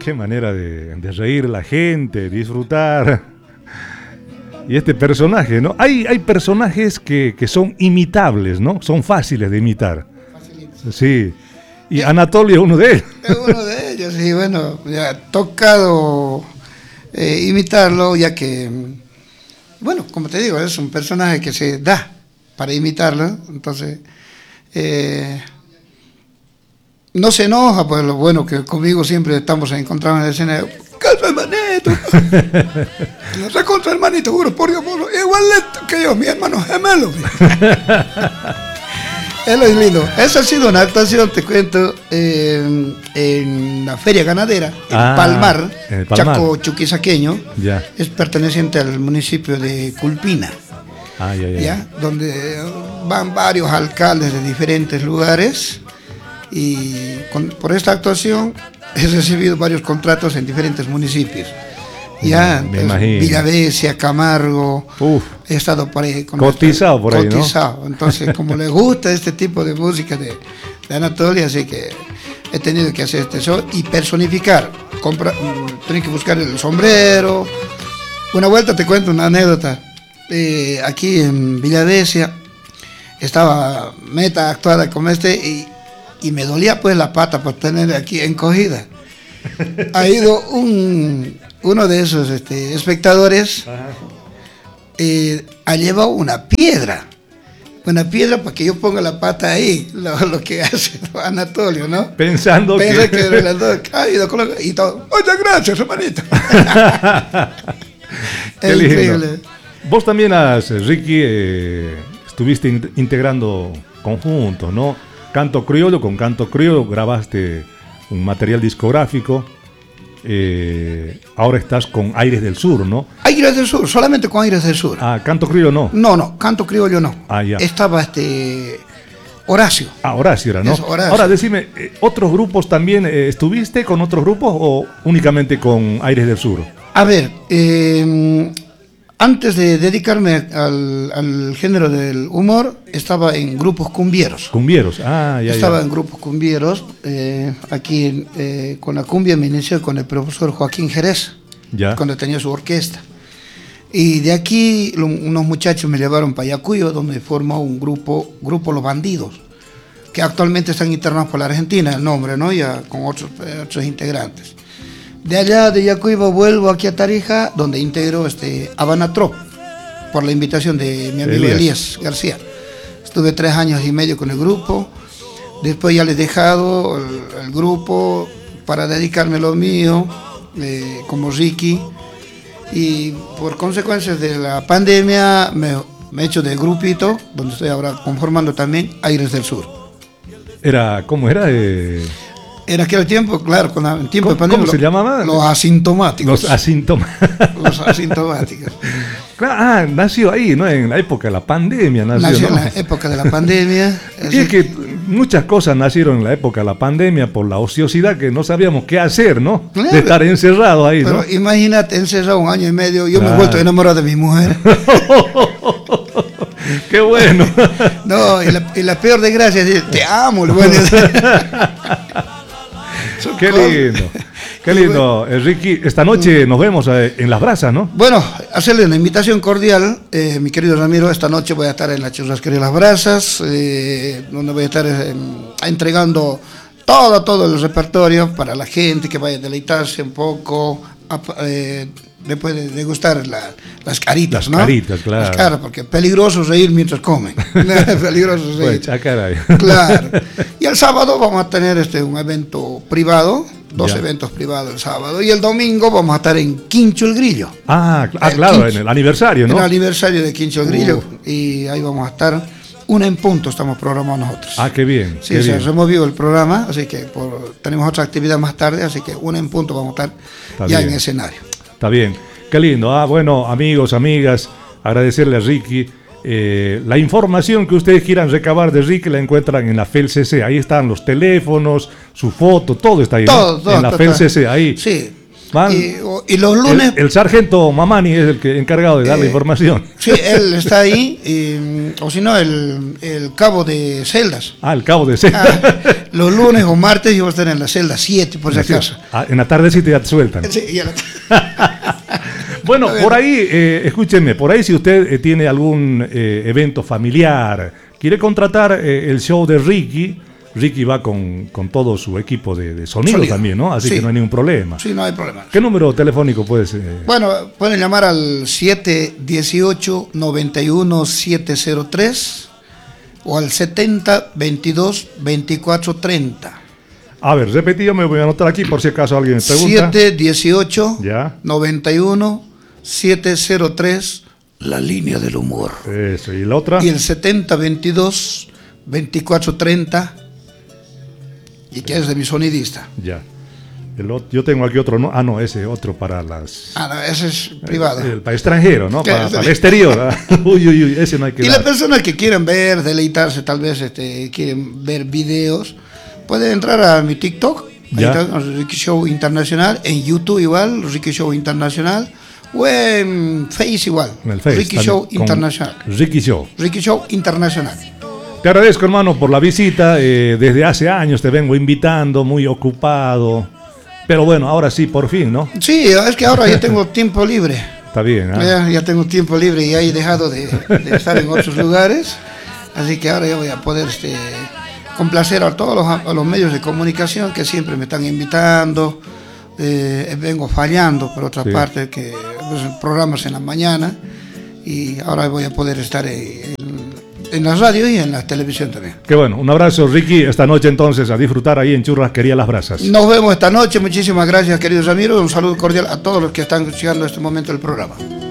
qué manera de reír la gente, disfrutar. Y este personaje, ¿no? Hay personajes que son imitables, ¿no? Son fáciles de imitar. Facilito. Sí. Y Anatolio es uno de ellos. Es uno de ellos, y bueno, ya ha tocado imitarlo, ya que, bueno, como te digo, es un personaje que se da para imitarlo, entonces no se enoja, pues lo bueno que conmigo siempre estamos encontrados en el escenario. ¡Calma, hermanito! No sé contra hermanito, juro, por Dios, igual que yo, mi hermano gemelo. Es lo lindo. Esa ha sido una actuación, te cuento, en la Feria Ganadera, en Palmar, Chaco Chuquisaqueño. Ya. Es perteneciente al municipio de Culpina. ¿Ya? Donde van varios alcaldes de diferentes lugares. Y por esta actuación he recibido varios contratos en diferentes municipios. Ya, me imagino. Villavesia, Camargo. He estado por ahí cotizado por ahí, ¿no? Entonces, como le gusta este tipo de música de Anatolia, así que he tenido que hacer este show y personificar. Tengo que buscar el sombrero. Una vuelta te cuento una anécdota. Aquí en Villavesia estaba meta actuada como y me dolía pues la pata por tener aquí encogida. Ha ido uno de esos espectadores, ha llevado una piedra para que yo ponga la pata ahí, lo que hace Anatolio, ¿no? Pensando que las dos caído y todo. Muchas gracias, hermanito. Qué increíble. Vos también, Ricky, estuviste integrando conjuntos, ¿no? Canto Criollo, con Canto Criollo grabaste un material discográfico. Ahora estás con Aires del Sur, ¿no? Aires del Sur, solamente con Aires del Sur. Canto Criollo no. No, Canto Criollo no. Ya. Estaba Horacio. Horacio era, ¿no? Horacio. Ahora decime, ¿otros grupos también estuviste con otros grupos o únicamente con Aires del Sur? A ver, antes de dedicarme al género del humor, estaba en grupos cumbieros. Cumbieros, ya. Estaba en grupos cumbieros. Aquí con la cumbia me inicié con el profesor Joaquín Jerez, cuando tenía su orquesta. Y de aquí unos muchachos me llevaron para Yacuyo, donde formó un grupo Los Bandidos, que actualmente están internados por la Argentina, el nombre, ¿no? Ya con otros integrantes. De allá de Yacuiba vuelvo aquí a Tarija, donde integro Habana Trop, por la invitación de mi amigo Elías García. Estuve 3 años y medio con el grupo, después ya les he dejado el grupo para dedicarme a lo mío, como Ricky, y por consecuencias de la pandemia me he hecho de grupito, donde estoy ahora conformando también Aires del Sur. ¿Cómo era? En aquel tiempo, claro, con el tiempo de pandemia. ¿Cómo se llamaba? Los asintomáticos. Los asintomáticos. Los asintomáticos. Nació ahí, ¿no? En la época de la pandemia. Nació en la época de la pandemia. Y es que muchas cosas nacieron en la época de la pandemia por la ociosidad que no sabíamos qué hacer, ¿no? Claro. De estar encerrado ahí, pero, ¿no? Pero imagínate, encerrado 1 año y medio, yo me he vuelto enamorado de mi mujer. ¡Qué bueno! No, y la peor desgracia es te amo, bueno. Qué lindo, Ricky. Esta noche nos vemos en Las Brasas, ¿no? Bueno, hacerle una invitación cordial, mi querido Ramiro. Esta noche voy a estar en la Churrasquería Las Brasas, donde voy a estar entregando todo el repertorio para la gente que vaya a deleitarse un poco, después de degustar las caritas, ¿no? Las caritas, claro. Las caras, porque es peligroso reír mientras comen. Peligroso reír. Pues, caray. Claro. Y el sábado vamos a tener un evento privado, 2 eventos privados el sábado, y el domingo vamos a estar en Quincho el Grillo. Claro, Quincho, en el aniversario, ¿no? En el aniversario de Quincho el Grillo, y ahí vamos a estar 1 en punto, estamos programados nosotros. Qué bien. Sí, se removió el programa, así que tenemos otra actividad más tarde, así que 1 en punto vamos a estar ya en escenario. Está bien, qué lindo. Bueno, amigos, amigas, agradecerle a Ricky. La información que ustedes quieran recabar de Ricky la encuentran en la FELCC. Ahí están los teléfonos, su foto, todo está ahí, todo, ¿no? En la FELCC, ahí. Sí. Y los lunes... El sargento Mamani es el que encargado de dar la información. Sí, él está ahí, o si no, el cabo de celdas. El cabo de celdas. Los lunes o martes yo voy a estar en la celda 7, por si acaso. En la tardecita ya te sueltan. Sí, ya Bueno, por ahí, escúcheme, por ahí si usted tiene algún evento familiar, quiere contratar el show de Ricky va con todo su equipo de sonido también, ¿no? Así que no hay ningún problema. Sí, no hay problema. ¿Qué número telefónico puede ser? Bueno, pueden llamar al 718-91-703 o al 70-22-24-30. A ver, repetí, yo me voy a anotar aquí por si acaso alguien me pregunta. 718-91-703, la línea del humor. Eso, ¿y la otra? Y el 70-22-24-30. Y que es de mi sonidista. Ya. Yo tengo aquí otro, ¿no? No, ese otro para las... no, ese es privado. Para extranjero, ¿no? Para el exterior. Uy, ese no hay que Y dar. las personas que quieren ver, deleitarse, tal vez quieren ver videos, pueden entrar a mi TikTok, ahí está, Ricky Show Internacional, en YouTube igual, Ricky Show Internacional, o en Face igual, en el Face, Ricky Show Internacional. Ricky Show Internacional. Te agradezco, hermano, por la visita. Desde hace años te vengo invitando, muy ocupado. Pero bueno, ahora sí, por fin, ¿no? Sí, es que ahora ya tengo tiempo libre. Está bien, ya tengo tiempo libre y he dejado de estar en otros lugares. Así que ahora ya voy a poder complacer a todos los medios de comunicación que siempre me están invitando. Vengo fallando, por otra parte, que programas en la mañana. Y ahora voy a poder estar en la radio y en la televisión también. Qué bueno, un abrazo, Ricky, esta noche entonces a disfrutar ahí en Churrasquería Las Brasas. Nos vemos esta noche, muchísimas gracias, queridos amigos, un saludo cordial a todos los que están escuchando en este momento el programa.